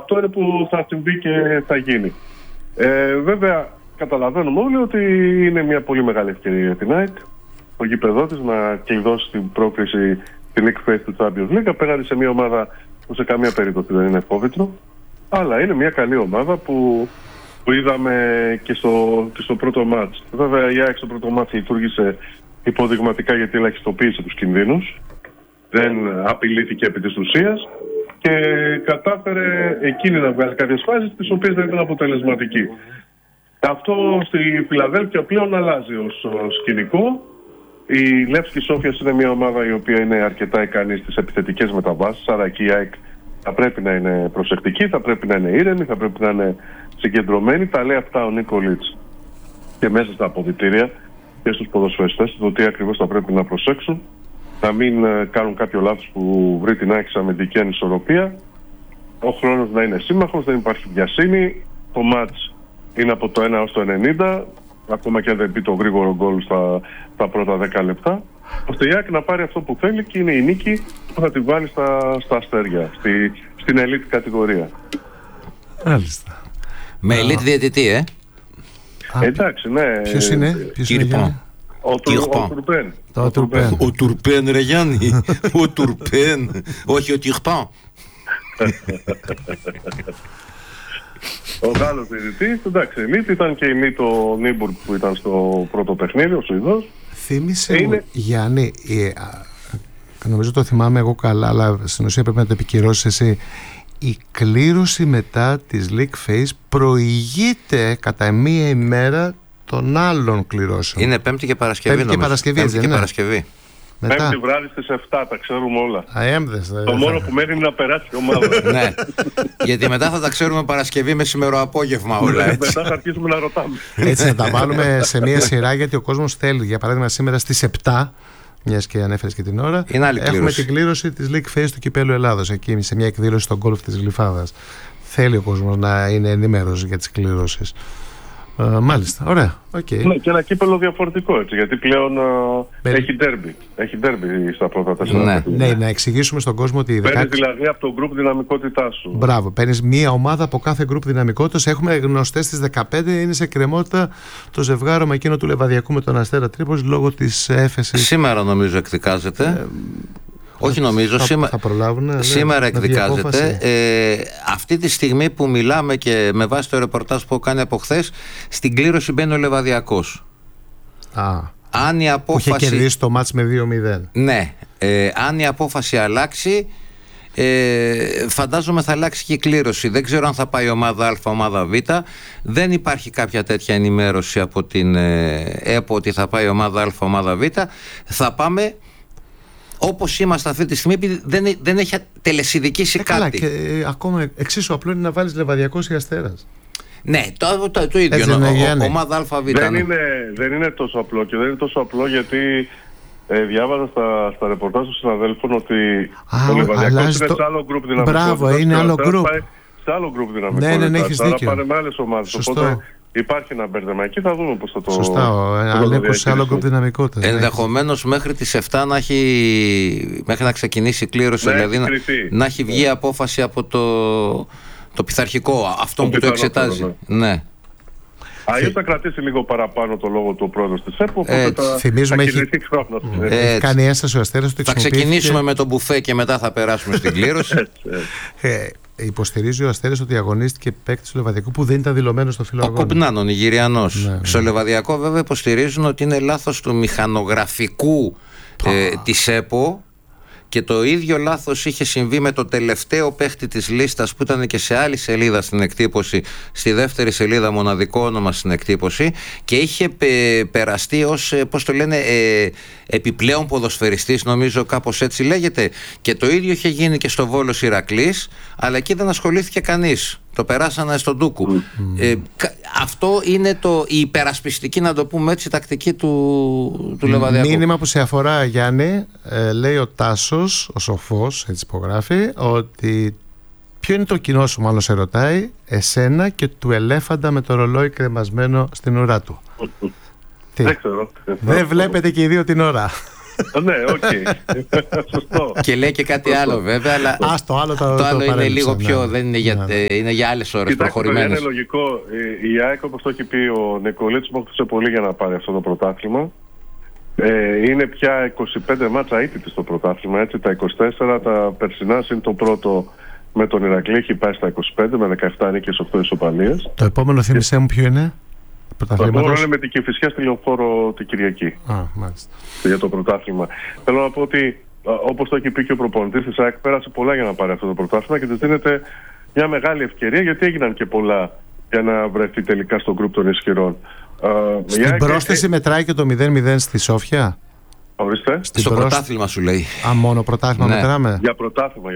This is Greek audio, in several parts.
αυτό είναι που θα συμβεί και θα γίνει. Βέβαια, καταλαβαίνουμε όλοι ότι είναι μια πολύ μεγάλη ευκαιρία για την ΑΕΚ, το γήπεδό της, να κλειδώσει την πρόκριση στην League Phase του Champions League απέναντι σε μια ομάδα που σε καμία περίπτωση δεν είναι φόβητρο, αλλά είναι μια καλή ομάδα που είδαμε και στο πρώτο μάτς. Βέβαια, η ΑΕΚ στο πρώτο μάτς λειτουργήσε υποδειγματικά γιατί ελαχιστοποίησε τους κινδύνους, δεν απειλήθηκε επί της ουσίας και κατάφερε εκείνη να βγάλει κάποιες φάσεις τις οποίες δεν ήταν αποτελεσματική. Αυτό στη Φιλαδέλφια πλέον αλλάζει ως σκηνικό. Η Λεύσκη Σόφιας είναι μια ομάδα η οποία είναι αρκετά ικανή στις επιθετικές μεταβάσεις, άρα και η ΑΕΚ θα πρέπει να είναι προσεκτική, θα πρέπει να είναι ήρεμη, θα πρέπει να είναι συγκεντρωμένη. Τα λέει αυτά ο Νίκολιτς και μέσα στα αποδυτήρια και στους ποδοσφαιριστές, το τι ακριβώς θα πρέπει να προσέξουν, να μην κάνουν κάποιο λάθος που βρει την ΑΕΚ σε αμυντική ανισορροπία. Ο χρόνος να είναι σύμμαχος, δεν υπάρχει βιασύνη. Το μάτς είναι από το 1 έως το 90, ακόμα και αν δεν πει το γρήγορο γκολ στα πρώτα 10 λεπτά, ώστε η ΑΕΚ να πάρει αυτό που θέλει και είναι η νίκη που θα τη βάλει στα αστέρια, στην elite κατηγορία. Μάλιστα. Με elite διαιτητή, Εντάξει, ναι. Ποιος είναι Γιάννη? Ο Τουρπέν. Ο Τουρπέν, ρε Γιάννη. Ο Τουρπέν. Όχι ο Τουρπέν. Ο Γάλλος διαιτητής, εντάξει, elite, ήταν και elite ο Νίμπουργκ που ήταν στο πρώτο παιχνίδι, ο Σουηδός. Θύμισε μου, Γιάννη, νομίζω το θυμάμαι εγώ καλά, αλλά στην ουσία πρέπει να το επικυρώσεις εσύ. Η κλήρωση μετά της League Phase προηγείται κατά μία ημέρα των άλλων κληρώσεων. Είναι Πέμπτη και Παρασκευή. Πέμπτη και Παρασκευή. Μετά. Πέμπτη βράδυ στις 7, τα ξέρουμε όλα. Το μόνο που μένει είναι να περάσει η ομάδα. Ναι, γιατί μετά θα τα ξέρουμε Παρασκευή μεσημεροαπόγευμα όλα. Μετά θα αρχίσουμε να ρωτάμε. Έτσι να τα βάλουμε σε μία σειρά, γιατί ο κόσμος θέλει. Για παράδειγμα, σήμερα στις 7, μιας και ανέφερες και την ώρα, έχουμε την κλήρωση της League Phase του Κυπέλλου Ελλάδος, εκεί σε μια εκδήλωση στον γκολφ της Γλυφάδας. Θέλει ο κόσμος να είναι ενημέρος για τις κληρώσεις. Μάλιστα, ωραία. Okay. Ναι, και ένα κύπελλο διαφορετικό, έτσι, γιατί πλέον έχει ντέρμπι. Έχει ντέρμπι στα πρώτα 4. Ναι, να εξηγήσουμε στον κόσμο ότι. Παίρνεις δηλαδή από το γκρουπ δυναμικότητά σου. Μπράβο, παίρνεις μία ομάδα από κάθε γκρουπ δυναμικότητας. Έχουμε γνωστές στις 15, είναι σε κρεμότητα το ζευγάρωμα εκείνο του Λεβαδιακού με τον Αστέρα Τρίπολης λόγω της έφεσης. Σήμερα νομίζω εκδικάζεται. Όχι νομίζω, σήμερα εκδικάζεται. Αυτή τη στιγμή που μιλάμε και με βάση το ρεπορτάζ που κάνει από χθες, στην κλήρωση μπαίνει ο Λεβαδιακός. Αν η απόφαση... Που είχε κερδίσει το μάτς με 2-0. Ναι, αν η απόφαση αλλάξει, φαντάζομαι θα αλλάξει και η κλήρωση. Δεν ξέρω αν θα πάει ομάδα Α, ομάδα Β. Δεν υπάρχει κάποια τέτοια ενημέρωση από την ΕΠΟ ότι θα πάει ομάδα Α, ομάδα Β. Θα πάμε όπως είμαστε αυτή τη στιγμή, επειδή δεν έχει τελεσιδικήσει κάτι. Καλά, και ακόμα εξίσου απλό είναι να βάλεις Λεβαδιακός ή Αστέρας. Ναι, το ίδιο. Ομάδα ΑΒ. Δεν είναι τόσο απλό, και δεν είναι τόσο απλό γιατί διάβαζα στα ρεπορτάζ των συναδέλφων ότι ο Λεβαδιακός είναι σε άλλο γκρουπ δυναμικότητας. Μπράβο, είναι άλλο γκρουπ. Σε άλλο γκρουπ δυναμικότητας. Ναι, έχεις δίκιο. Άρα πάνε με άλλες ομάδες. Οπότε υπάρχει ένα μπέρδεμα εκεί, θα δούμε πώς θα το. Σωστά, ο σε άλλο γκρουπ δυναμικότητας. Ενδεχομένως μέχρι τις 7 μέχρι να ξεκινήσει η κλήρωση, δηλαδή να έχει βγει απόφαση από το πειθαρχικό, αυτό που το εξετάζει. Ναι. Αλλιώς θα κρατήσει λίγο παραπάνω το λόγο του πρόεδρος της ΕΠΟ, οπότε θα κινηθεί χρόνος. Έχει κάνει ένσταση ο Αστέρας. Θα ξεκινήσουμε με τον μπουφέ και μετά θα περάσουμε στην κλήρωση. Υποστηρίζει ο Αστέρας ότι αγωνίστηκε παίκτης του Λεβαδιακού που δεν ήταν δηλωμένο στο φύλλο αγώνα. Ο Κοπνάνων, Ιγυριανός. Στο Λεβαδιακό βέβαια υποστηρίζουν ότι είναι λάθος του μηχανογραφικού της ΕΠΟ. Και το ίδιο λάθος είχε συμβεί με το τελευταίο παίχτη της λίστας που ήταν και σε άλλη σελίδα στην εκτύπωση, στη δεύτερη σελίδα μοναδικό όνομα στην εκτύπωση, και είχε περαστεί ως, πώς το λένε, επιπλέον ποδοσφαιριστής, νομίζω κάπως έτσι λέγεται, και το ίδιο είχε γίνει και στο Βόλος Ηρακλής, αλλά εκεί δεν ασχολήθηκε κανείς. Το περάσανε στον Ντούκου. Αυτό είναι η υπερασπιστική, να το πούμε έτσι, τακτική του Λεβαδιακού. Μήνυμα που σε αφορά, Γιάννη, λέει ο Τάσος, ο σοφός, έτσι υπογράφει, ότι ποιο είναι το κοινό σου, μάλλον σε ρωτάει, εσένα και του ελέφαντα με το ρολόι κρεμασμένο στην ουρά του. Δεν ξέρω. Δεν βλέπετε και οι δύο την ώρα. Ναι, οκ. Σωστό. Και λέει και κάτι άλλο βέβαια, αλλά το άλλο είναι λίγο πιο, δεν είναι είναι για άλλες ώρες προχωρημένες. Είναι λογικό. Η ΑΕΚ, όπως το έχει πει ο Νικολίτης, μόχθησε πολύ για να πάρει αυτό το πρωτάθλημα. Είναι πια 25 μάτσα αίτητη στο πρωτάθλημα, έτσι, τα 24, τα περσινά είναι το πρώτο με τον Ηρακλή, έχει πάει στα 25 με 17 νίκες, 8 ισοπαλίες. Το επόμενο θύμισέ μου ποιο είναι? Το επόμενο είναι με την Κηφισιά στη Λεωφόρο την Κυριακή. Μάλιστα. Για το πρωτάθλημα. Θέλω να πω ότι, όπως το έχει πει και ο προπονητής της ΑΕΚ, πέρασε πολλά για να πάρει αυτό το πρωτάθλημα και της δίνεται μια μεγάλη ευκαιρία, γιατί έγιναν και πολλά για να βρεθεί τελικά στο γκρουπ των ισχυρών. Στην πρόσθεση μετράει και το 0-0 στη Σόφια. Ορίστε. Στο πρωτάθλημα σου λέει. Μόνο πρωτάθλημα μετράμε. Για πρωτάθλημα.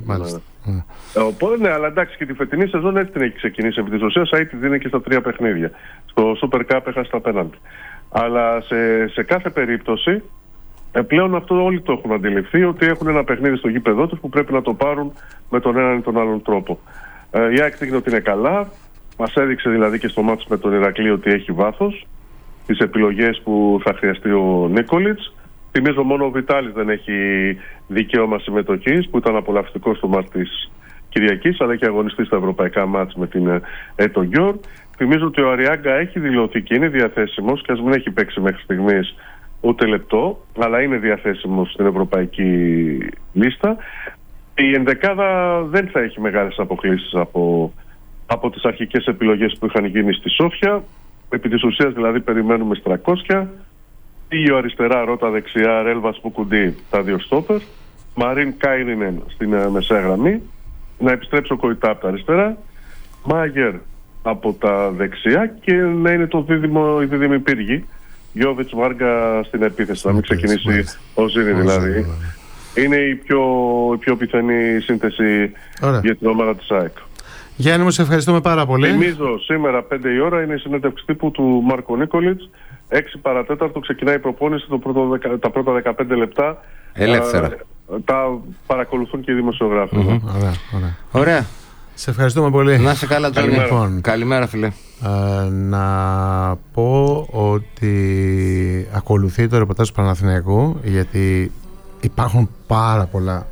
Οπότε ναι, αλλά εντάξει, και τη φετινή σεζόν έτσι την έχει ξεκινήσει. Επί της ουσίας, η δίνει και στα 3 παιχνίδια. Στο Super Cup έχασε τα πέναλτι. Αλλά σε κάθε περίπτωση, πλέον αυτό όλοι το έχουν αντιληφθεί, ότι έχουν ένα παιχνίδι στο γήπεδό τους που πρέπει να το πάρουν με τον έναν ή τον άλλον τρόπο. Η ΑΕΚ δείχνει ότι είναι καλά. Μας έδειξε δηλαδή και στο μάτς με τον Ηρακλή ότι έχει βάθος. Τις επιλογές που θα χρειαστεί ο Νίκολιτς. Θυμίζω μόνο ο Βιτάλης δεν έχει δικαίωμα συμμετοχής, που ήταν απολαυστικό στο μάτς της Κυριακής, αλλά έχει αγωνιστεί στα ευρωπαϊκά μάτς με την Έτο Γιόρ. Θυμίζω ότι ο Αριάγκα έχει δηλωθεί και είναι διαθέσιμος, και ας μην έχει παίξει μέχρι στιγμής ούτε λεπτό, αλλά είναι διαθέσιμος στην ευρωπαϊκή λίστα. Η ενδεκάδα δεν θα έχει μεγάλες αποκλήσεις από τις αρχικές επιλογές που είχαν γίνει στη Σόφια. Επί της ουσίας δηλαδή περιμένουμε Στρακόσια, Ήγιο αριστερά, Ρώτα δεξιά, Ρέλβας Πουκουντή, τα 2 στόπερ, Μαρίν Κάινινεν στην μεσαία γραμμή, να επιστρέψει ο Κοϊτά από τα αριστερά, Μάγερ από τα δεξιά και να είναι η δίδυμη πύργη, Γιώβιτς Βάργα στην επίθεση, να μην ξεκινήσει ο Ζήνη δηλαδή. Είναι η πιο πιθανή σύνθεση για την ομάδα της ΑΕΚ. Γιάννη μου, σε ευχαριστούμε πάρα πολύ. Θυμίζω, σήμερα 5 η ώρα είναι η συνέντευξη τύπου του Μάρκο Νίκολιτς. 6 παρατέταρτο ξεκινάει η προπόνηση, τα πρώτα 15 λεπτά. Ελεύθερα. Τα παρακολουθούν και οι δημοσιογράφοι. Ωραία. Σε ευχαριστούμε πολύ. Να είσαι καλά, Τζόνι. Καλημέρα, φίλε. Να πω ότι ακολουθεί το ρεπορτάζ του Παναθηναϊκού, γιατί υπάρχουν πάρα πολλά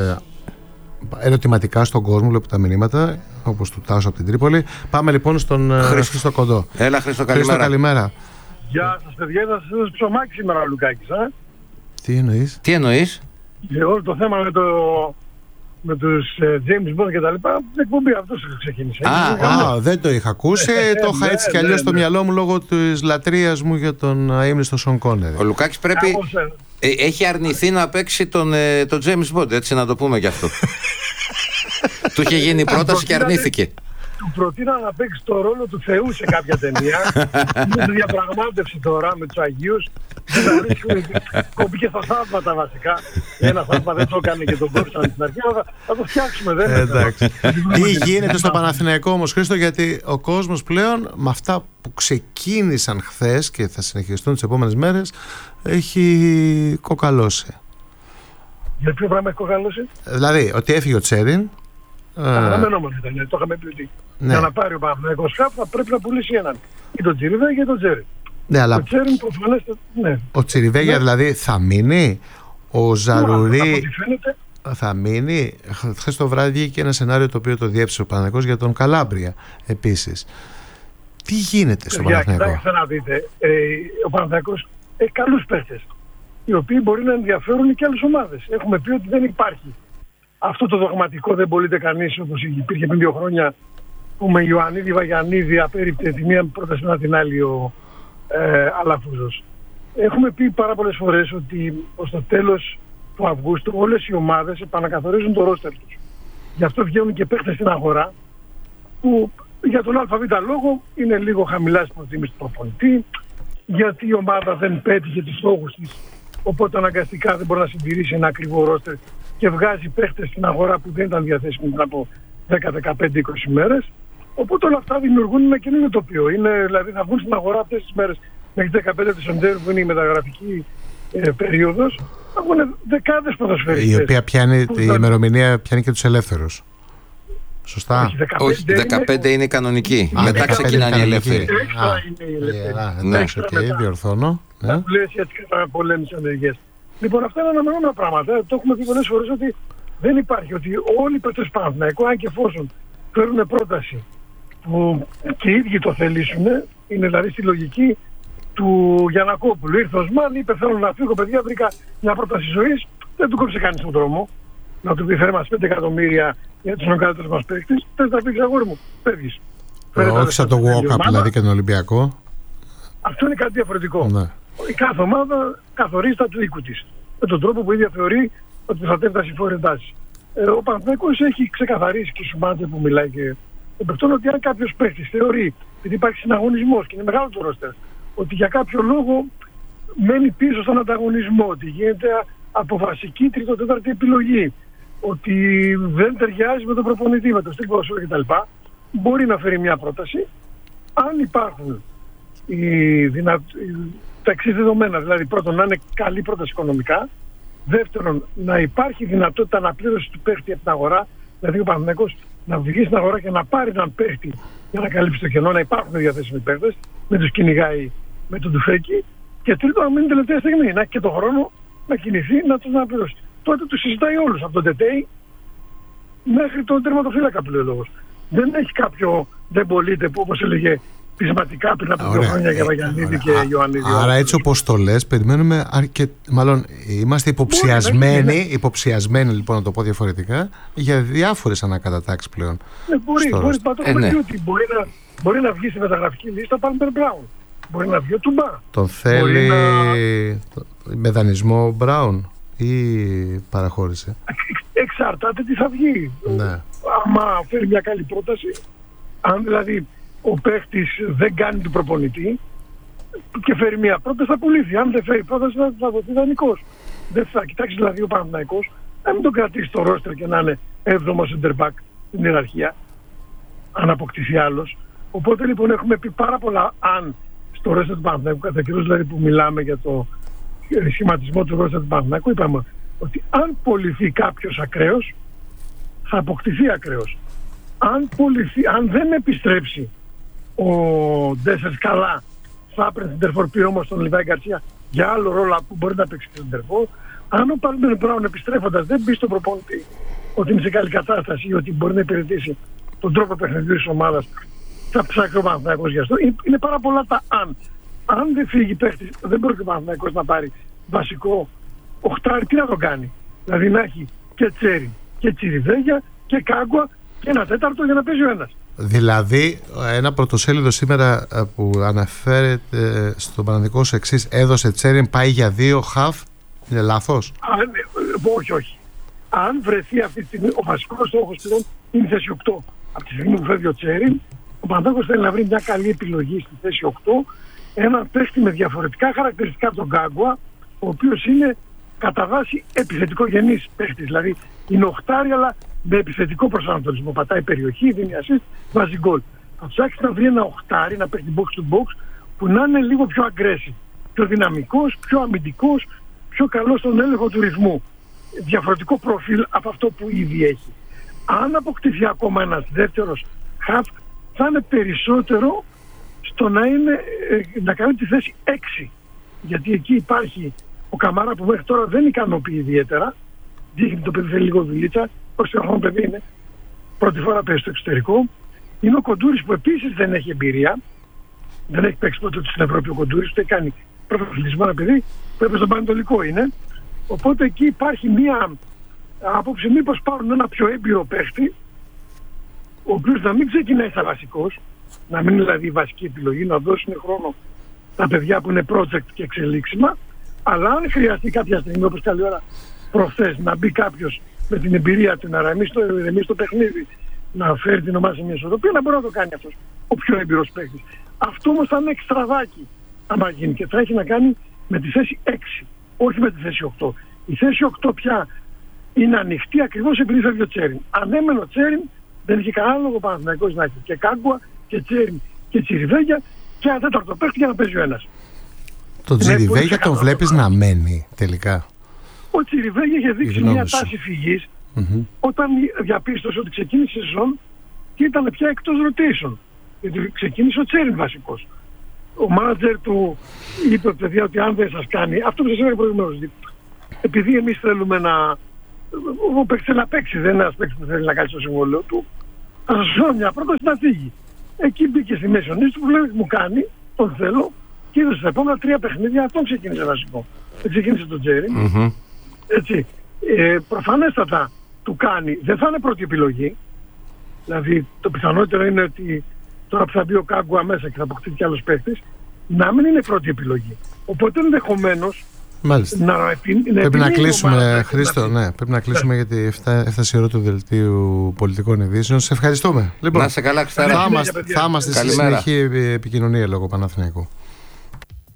ερωτηματικά στον κόσμο, βλέπω τα μηνύματα, όπως του Τάσου από την Τρίπολη. Πάμε λοιπόν στον Χρήστο Κοντό. Έλα, Χρήστο, καλημέρα. Γεια σας, παιδιά. Θα σας δώσω ψωμάκι σήμερα ο Λουκάκης. Τι εννοείς? Όλο το θέμα με τους James Bond και τα λοιπά, την εκπομπή αυτός ξεκίνησε. Δεν το είχα ακούσει. Το είχα έτσι κι αλλιώς στο μυαλό μου λόγω της λατρείας μου για τον αείμνηστο Σον Κόνερι. Ο Λουκάκης πρέπει... έχει αρνηθεί να παίξει τον James Bond, έτσι να το πούμε κι αυτό. Του είχε γίνει πρόταση και αρνήθηκε. Του προτείνα να παίξει το ρόλο του Θεού σε κάποια ταινία. Είναι διαπραγμάτευση τώρα με τους Αγίους. Κοπήκε στα θαύματα βασικά. Ένα θαύμα δεν το έκανε και τον κόψανε στην αρχή, αλλά θα το φτιάξουμε. Εντάξει. Τι γίνεται στο Παναθηναϊκό όμως, Χρήστο, γιατί ο κόσμος πλέον με αυτά που ξεκίνησαν χθες και θα συνεχιστούν τις επόμενες μέρες έχει κοκαλώσει. Για ποιο πράγμα έχει κοκαλώσει? Δηλαδή ότι έφυγε ο Τσέριν. Αναμενόμενο ήταν, το είχαμε πει ότι για να πάρει ο Παναθηναϊκός θα πρέπει να πουλήσει έναν. Ή τον Τσιριβέγια ή τον Τσέριν. Ναι, αλλά ο Τσέριν προφανέστε, ναι. Ο Τσιριβέγια δηλαδή θα μείνει, ο Ζαρουρί θα μείνει. Χθες το βράδυ βγήκε ένα σενάριο το οποίο το διέψησε ο Παναθηναϊκός για τον Καλάμπρια επίσης. Τι γίνεται στο Παναθηναϊκό? Κοιτάξτε να δείτε, ο Παναθηναϊκός έχει καλούς παίχτες, οι οποίοι μπορεί να ενδιαφέρουν και άλλες ομάδες. Έχουμε πει ότι δεν υπάρχει αυτό το δογματικό, δεν πωλείται κανείς, όπως υπήρχε πριν 2 χρόνια, που με Ιωαννίδη Βαγιαννίδη απέριπτε τη μία πρόταση μετά την άλλη ο Αλαφούζος. Έχουμε πει πάρα πολλές φορές ότι ως το τέλος του Αυγούστου όλες οι ομάδες επανακαθορίζουν το ρόστερ τους. Γι' αυτό βγαίνουν και παίχτες στην αγορά που για τον ΑΒ λόγο είναι λίγο χαμηλά στην προτίμηση του προπονητή, γιατί η ομάδα δεν πέτυχε τους στόχους της, οπότε αναγκαστικά δεν μπορεί να συντηρήσει ένα ακριβό ρόστερ και βγάζει παίχτες στην αγορά που δεν ήταν διαθέσιμοι πριν από 10-15-20 μέρες. Οπότε όλα αυτά δημιουργούν ένα καινούριο τοπίο. Δηλαδή θα βγουν στην αγορά αυτές τις μέρες μέχρι 15 Δεκεμβρίου, που είναι η μεταγραφική περίοδος, θα βγουν δεκάδες ποδοσφαιριστές. Η οποία πιάνει, η ημερομηνία πιάνει και τους ελεύθερους. Σωστά. Όχι, 15 είναι κανονική. Μετά ξεκινάνε οι ελεύθεροι. Έξτρα είναι οι ελεύθεροι. Ναι, οκ, διορθώνω. Θα μου λες έτσι κατά πολέμης ανεργίες. Λοιπόν, αυτά είναι αναμενόμενα πράγματα. Το έχουμε πει πολλές φορές ότι δεν υπάρχει, ότι όλοι οι παίκτες του Παναθηναϊκού, αν και εφόσον φέρουν πρόταση που και οι ίδιοι το θελήσουν, είναι δηλαδή στη λογική του Γιαννακόπουλου. Ήρθε ο Σμάν, είπε θέλω να φύγω, παιδιά, βρήκα μια πρόταση ζωής, δεν του κόψε κανείς τον δρόμο. Να του πει φέρε μας 5 εκατομμύρια για τους καλύτερους μας παίκτες, θες να φύγεις αγόρι μου, φεύγεις. Όχι σαν το walk-up δηλαδή και τον Ολυμπιακό. Αυτό είναι κάτι διαφορετικό. Ναι. Η κάθε ομάδα καθορίζει τα του οίκου της. Με τον τρόπο που η ίδια θεωρεί ότι προστατεύει τα συμφέροντά της. Ο Παναθηναϊκός έχει ξεκαθαρίσει και σου μάτια που μιλάει και τον παιχτών ότι αν κάποιος παίκτης θεωρεί ότι υπάρχει συναγωνισμός και είναι μεγάλο το ρόστερ, ότι για κάποιο λόγο μένει πίσω στον ανταγωνισμό, ότι γίνεται από βασική τρίτο-τέταρτη επιλογή, ότι δεν ταιριάζει με τον προπονητή, με το στυλ ποδοσφαίρου κτλ. Μπορεί να φέρει μια πρόταση. Αν υπάρχουν τα εξής δεδομένα, δηλαδή πρώτον να είναι καλή πρόταση οικονομικά, δεύτερον να υπάρχει δυνατότητα αναπλήρωση του παίχτη από την αγορά, δηλαδή ο Παναθηναϊκός να βγει στην αγορά και να πάρει έναν παίχτη για να καλύψει το κενό, να υπάρχουν διαθέσιμοι παίχτες, με τους κυνηγάει με τον Τουφέκη, και τρίτον να μείνει τελευταία στιγμή, να έχει και τον χρόνο να κινηθεί, να τους αναπληρώσει. Τότε τους συζητάει όλους από τον Τετέι μέχρι τον τερματοφύλακα πλέον. Δεν έχει κάποιο δεν πωλείται που όπως έλεγε πεισματικά πριν από 2 χρόνια για Βαγιαννίδη και Ιωαννίδη. Άρα έτσι όπως το λες, περιμένουμε μάλλον είμαστε υποψιασμένοι λοιπόν, να το πω διαφορετικά, για διάφορες ανακατατάξεις πλέον. Μπορεί να βγει στη μεταγραφική λίστα Πάλμπερ Μπράουν. Μπορεί να βγει ο Τουμπά. Τον θέλει με δανεισμό Μπράουν ή παραχώρησε? Εξαρτάται τι θα βγει. Ναι. Άμα φέρει μια καλή πρόταση, αν δηλαδή ο παίχτης δεν κάνει του προπονητή και φέρει μια πρόταση, θα πουλήσει. Αν δεν φέρει πρόταση, θα δοθεί δανεικός. Δεν θα κοιτάξει δηλαδή ο Παναθηναϊκός να μην τον κρατήσει στο ρόστερ και να είναι 7ο center back στην ιεραρχία, αν αποκτήσει άλλος. Οπότε λοιπόν έχουμε πει πάρα πολλά αν στο ρόστερ του Παναθηναϊκού, κατά κυρίως δηλαδή που μιλάμε για το σχηματισμό του ρόστερ του Παναθηναϊκού, είπαμε ότι αν πωληθεί κάποιος ακραίος, θα αποκτηθεί ακραίος. Αν δεν επιστρέψει ο Ντέσσερς καλά, θα έπαιρνε την τερφορπή όμως τον Λιβάη Γκαρσία για άλλο ρόλο που μπορεί να παίξει τον τερφόρ. Αν ο Πάλμπερ Μπράουν επιστρέφοντας δεν μπει στον προπονητή ότι είναι σε καλή κατάσταση ή ότι μπορεί να υπηρετήσει τον τρόπο παιχνιδιού της ομάδας, θα ψάξει ο Παναθηναϊκός για αυτό. Είναι πάρα πολλά τα αν. Αν δεν φύγει παίχτης, δεν μπορεί ο Παναθηναϊκός να πάρει βασικό οχτάρι, τι να τον κάνει? Δηλαδή να έχει και Τσέριν και Τσιριβέγια και Κάγκουα και ένα τέταρτο για να παίζει ο ένας. Δηλαδή ένα πρωτοσέλιδο σήμερα που αναφέρεται στον Παναθηναϊκό ως εξής, έδωσε Τσέριν, πάει για 2 χαφ, είναι λάθος? Όχι. Αν βρεθεί αυτή τη στιγμή, ο βασικός στόχος πλέον είναι η θέση 8. Από τη στιγμή που φεύγει ο Τσέριν, ο Παναθηναϊκός θέλει να βρει μια καλή επιλογή στη θέση 8, έναν παίχτη με διαφορετικά χαρακτηριστικά από τον Κάγκουα, ο οποίος είναι κατά βάση επιθετικό-γενής παίχτης. Δηλαδή είναι οχτάρι, αλλά με επιθετικό προσανατολισμό. Πατάει περιοχή, δίνει assist, βάζει γκολ. Θα ψάξει να βρει ένα οχτάρι, να παίχτη box to box, που να είναι λίγο πιο aggressive, πιο δυναμικός, πιο αμυντικός, πιο καλός στον έλεγχο του ρυθμού. Διαφορετικό προφίλ από αυτό που ήδη έχει. Αν αποκτηθεί ακόμα ένας δεύτερος half, θα είναι περισσότερο στο να κάνει τη θέση 6. Γιατί εκεί υπάρχει ο Καμάρα που μέχρι τώρα δεν ικανοποιεί ιδιαίτερα. Δείχνει το παιδί θέλει λίγο δουλίτσα. Όσο χρόνο παιδί είναι. Πρώτη φορά παίζει στο εξωτερικό. Είναι ο Κοντούρης που επίσης δεν έχει εμπειρία. Δεν έχει παίξει ποτέ στην Ευρώπη ο Κοντούρης. Ούτε κάνει πρωτοαθλητισμό ένα παιδί. Πρέπει στον Πανετολικό είναι. Οπότε εκεί υπάρχει μία άποψη μήπως πάρουν ένα πιο έμπειρο παίχτη, ο οποίος να μην ξεκινάει σαν βασικός, να μην είναι δηλαδή η βασική επιλογή, να δώσουν χρόνο τα παιδιά που είναι project και εξελίξιμα, αλλά αν χρειαστεί κάποια στιγμή, όπως καλή ώρα προχθές, να μπει κάποιος με την εμπειρία του, να ρεμίσει το παιχνίδι, να φέρει την ομάδα σε μια ισορροπία, να μπορεί να το κάνει αυτός ο πιο έμπειρος παίκτης. Αυτό όμως θα είναι εξτραδάκι, άμα γίνει, και θα έχει να κάνει με τη θέση 6, όχι με τη θέση 8. Η θέση 8 πια είναι ανοιχτή ακριβώς επειδή φεύγει ο Τσέριν. Αν έμενε ο Τσέριν, δεν είχε κανένα λόγο ο Παναθηναϊκός να έχει και Κάγκουα και Τσέριν και Τσιριβέγια και ένα τέταρτο παίχτη για να παίζει ο ένας. Τον Τσιριβέγια τον βλέπεις να μένει τελικά? Ο Τσιριβέγια είχε δείξει μια τάση φυγής όταν διαπίστωσε ότι ξεκίνησε η σεζόν και ήταν πια εκτός rotation. Γιατί ξεκίνησε ο Τσέριν βασικός. Ο μάνατζερ του είπε παιδιά ότι αν δεν σας κάνει, αυτό που σας έλεγα προηγουμένως, επειδή εμείς θέλουμε ο παίκτης θέλει να παίξει, δεν είναι ένας παίκτης που θέλει να κάνει στο συμβόλαιο του, θα σας φέρω μια πρόταση να φύγει. Εκεί μπήκε στη μέση ο Νίστου που λέει μου κάνει, τον θέλω, και είδε στα επόμενα 3 παιχνίδια αυτόν ξεκίνησε βασικό. Δεν ξεκίνησε τον Τζέρι. Έτσι. Προφανέστατα του κάνει, δεν θα είναι πρώτη επιλογή. Δηλαδή το πιθανότερο είναι ότι τώρα που θα μπει ο Κάγκουα μέσα και θα αποκτήσει κι άλλος παίκτης, να μην είναι πρώτη επιλογή. Οπότε ενδεχομένως πρέπει να κλείσουμε, Χρήστο, πρέπει να κλείσουμε γιατί έφτασε η ώρα του δελτίου πολιτικών ειδήσεων. Σε ευχαριστούμε. Λοιπόν, να σε καλά, θα είμαστε στη συνεχή επικοινωνία λόγω Παναθηναϊκού.